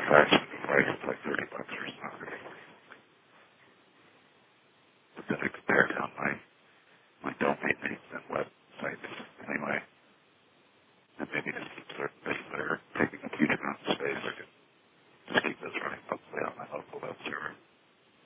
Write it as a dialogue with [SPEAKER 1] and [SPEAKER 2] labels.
[SPEAKER 1] fax the device. It's like $30 or something.